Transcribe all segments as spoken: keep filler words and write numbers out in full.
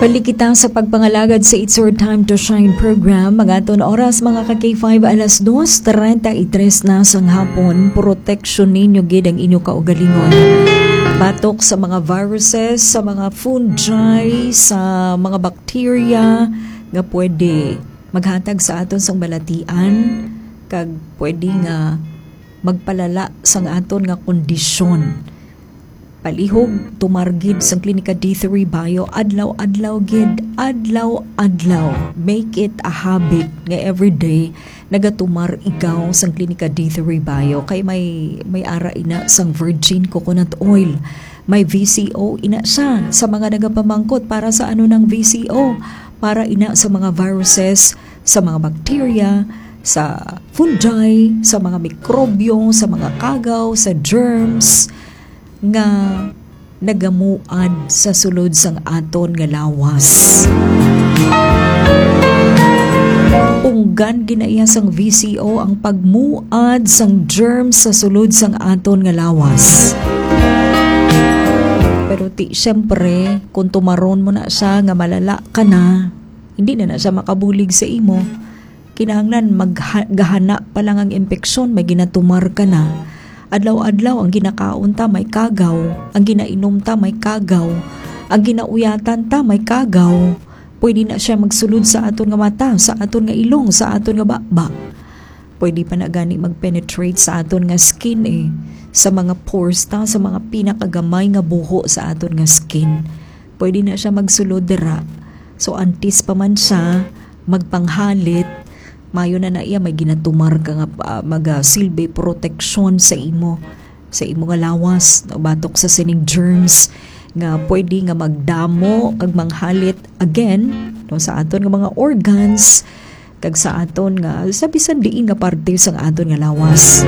Palikita sa pagpangalagad sa It's Your Time to Shine program. Magaton oras mga ka-K five alas dos treinta y tres na sang hapon. Proteksyon ninyo gid ang inyo kaugalingon. Batok sa mga viruses, sa mga fungi, sa mga bacteria nga pwede maghatag sa aton sang balatian kag pwede nga magpalala sang aton nga kondisyon. Palihog tumargid sa Klinika D three Bio adlaw-adlaw gid, adlaw-adlaw. Make it a habit nga everyday nagatumar ikaw sa Klinika D three Bio kay may may ara ina sang virgin coconut oil. May V C O ina siya sa mga nagapamangkot para sa ano ng V C O, para ina sa mga viruses, sa mga bacteria, sa fungi, sa mga mikrobyo, sa mga kagaw, sa germs nga nagamuad sa sulod sang aton nga lawas. Unggan ginaya sang V C O ang pagmuad sang germs sa sulod sang aton nga lawas. Pero ti syempre kung tumaron mo na siya nga malala ka na, hindi na na siya makabulig sa imo. Kinahanglan maggahana pa lang ang impeksyon, may ginatumar ka na. Adlaw-adlaw ang ginakaon ta may kagaw, ang ginainom ta may kagaw, ang ginauyatan ta may kagaw. Pwede na siya magsulod sa aton nga mata, sa aton nga ilong, sa aton nga bakbak. Pwede pa na gani mag-penetrate sa aton nga skin eh, sa mga pores ta, sa mga pinakagamay nga buho sa aton nga skin. Pwede na siya magsulod dira. So antis pa man siya magpanghalit, mayo na na iya may ginatumar ka nga uh, magasilbi proteksyon sa imo sa imo nga lawas batok sa sining germs nga pwede nga magdamo kag manghalit again no, sa aton nga mga organs kag sa aton nga sa bisan diin nga parte sa aton nga lawas.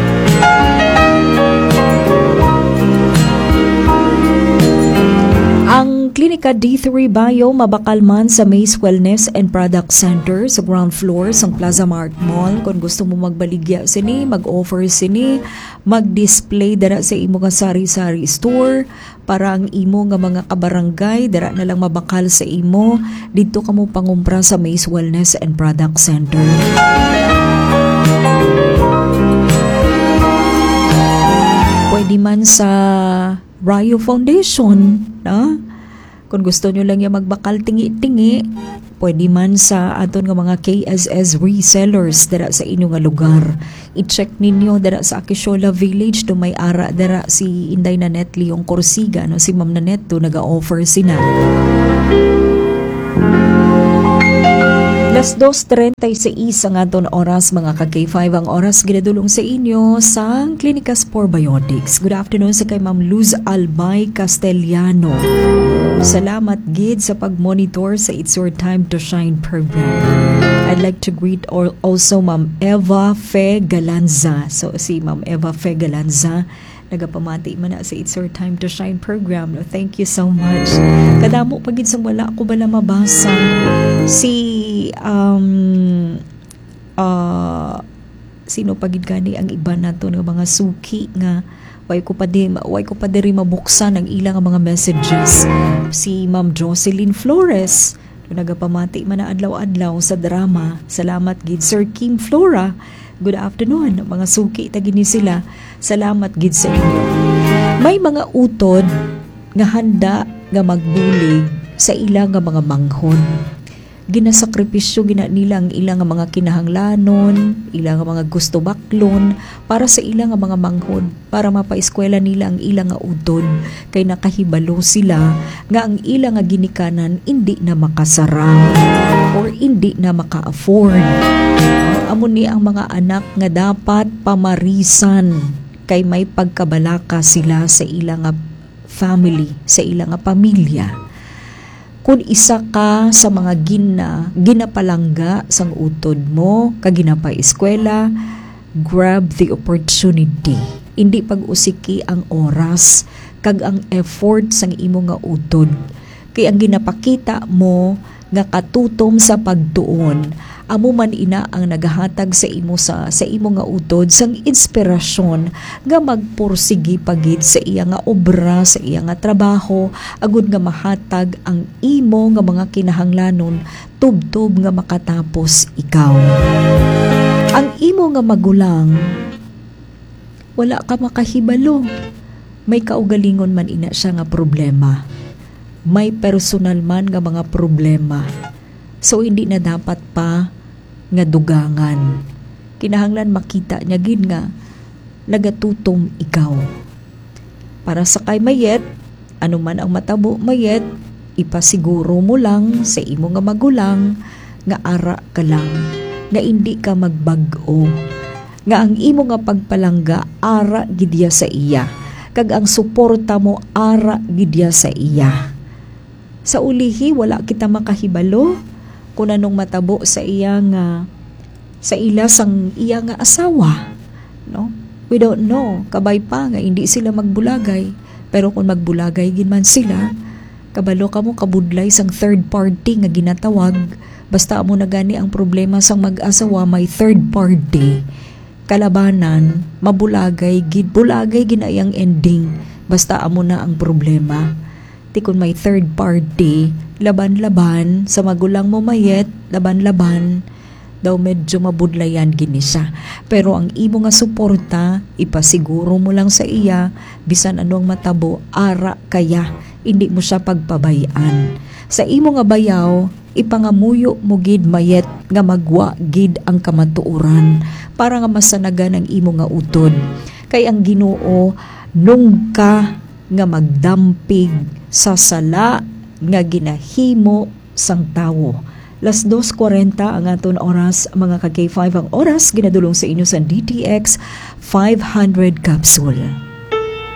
Ang Klinika D three Bio mabakal man sa Maze Wellness and Product Center sa ground floor sa Plaza Mart Mall. Kung gusto mo magbaligya sini, mag-offer sini, mag-display dara sa imo nga sari-sari store para ang imo nga mga kabarangay dara na lang mabakal sa imo. Dito ka mo pangumpra sa Maze Wellness and Product Center. Pwede man sa Rayo Foundation, no? Kung gusto nyo lang yung magbakal tingi-tingi, pwede man sa aton nga mga K S S resellers dara sa inyong nga lugar. I-check ninyo dara sa Akishola Village do may ara dara si Inday Nanet Leong Corsiga, no? Si Ma'am Nanet do naga-offer sina. Las dos treinta y seis ang aton oras mga ka-K five ang oras ginadulong sa inyo sa Klinika Spore Biotics. Good afternoon sa kay Ma'am Luz Albay Castellano. Salamat gid sa pag-monitor sa It's Your Time to Shine program. I'd like to greet also Ma'am Eva Fe Galanza. So si Ma'am Eva Fe Galanza nagapamati man na sa It's Your Time to Shine program. No, thank you so much. Kadamo pagid sa wala ko bala mabasa. Si um uh, sino pagid gani ang iba nato nga mga suki nga way ko pa di way ko pa diri mabuksan ang ilang mga messages. Si Ma'am Jocelyn Flores nagapamati man na adlaw-adlaw sa drama. Salamat gid Sir Kim Flora. Good afternoon mga suki tagin ni sila. Salamat gid sa inyo. May mga utod nga handa nga magbulig sa ilang nga mga manghon. Ginasakripisyo gina nila ang ilang nga mga kinahanglanon, ilang nga mga gusto baklon para sa ilang nga mga manghon, para mapaeskwela nila ang ilang nga utod kay nakahibalo sila nga ang ilang nga ginikanan hindi na makasara or hindi na maka-afford. Amo ni ang mga anak nga dapat pamarisan kay may pagkabalaka sila sa ilang nga family, sa ilang nga pamilya. Kung isa ka sa mga gina, ginapalangga sang utod mo, kaginapay eskwela, grab the opportunity. Hindi pag-usiki ang oras, kag ang effort sang imo nga utod. Kay ang ginapakita mo nga katutom sa pagtuon, amo man ina ang nagahatag sa imo sa sa imo nga utod sang inspirasyon nga magpursigi pagid sa iya nga obra, sa iya nga trabaho, agud nga mahatag ang imo nga mga kinahanglanon tubtob nga makatapos ikaw. Ang imo nga magulang, wala ka makahibalo. May kaugalingon man ina siya nga problema. May personal man nga mga problema. So hindi na dapat pa nga dugangan. Kinahanglan makita niya gid nga nagatutom ikaw. Para sa kay mayet, ano man ang matabo mayet, ipasiguro mo lang sa imo nga magulang nga ara ka lang, nga hindi ka magbag-o, nga ang imo nga pagpalangga ara gidya sa iya, kag ang suporta mo ara gidya sa iya. Sa ulihi wala kita makahibalo kung anong matabo sa iya nga sa ila sang iya nga asawa, no? We don't know, kabay pa nga hindi sila magbulagay, pero kung magbulagay gid man sila, kabalo ka mo kabudlay sang third party nga ginatawag. Basta mo na gani ang problema sang mag-asawa, may third party kalabanan, mabulagay gid, bulagay ginayang ending basta amo na ang problema. Ti kun may third party, laban-laban sa magulang mo mayet, laban-laban daw medyo mabudlayan gini siya. Pero ang imo nga suporta, ipasiguro mo lang sa iya, bisan anong matabo, ara kaya, hindi mo siya pagpabayaan. Sa imo nga bayaw, ipangamuyo mo gid mayet nga magwa gid ang kamatuoran para nga masanagan ang imo nga utod. Kay ang Ginoo nung ka nga magdampig sa sala nga ginahimo sang tawo. Las dos forty ang aton oras, mga ka-K five ang oras ginadulong sa inyo sa D T X five hundred capsule.